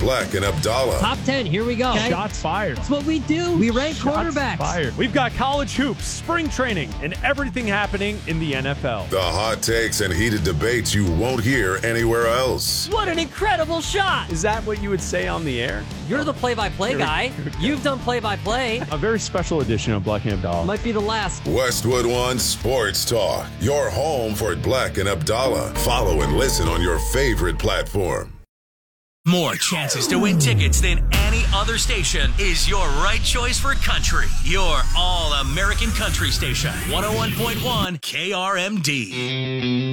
Black and Abdallah. Top 10, here we go. Okay. Shots fired. That's what we do. We rank quarterbacks. Fired. We've got college hoops, spring training, and everything happening in the NFL. The hot takes and heated debates you won't hear anywhere else. What an incredible shot. Is that what you would say on the air? You're the play-by-play guy. You've done play-by-play. A very special edition of Black and Abdallah. Might be the last. Westwood One Sports Talk, your home for Black and Abdallah. Follow and listen on your favorite platform. More chances to win tickets than any other station is your right choice for country. Your all-American country station, 101.1 KRMD.